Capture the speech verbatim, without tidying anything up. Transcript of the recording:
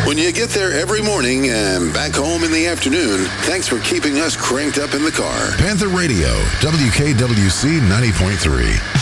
When you get there every morning and back home in the afternoon, thanks for keeping us cranked up in the car. Panther Radio, W K W C ninety point three.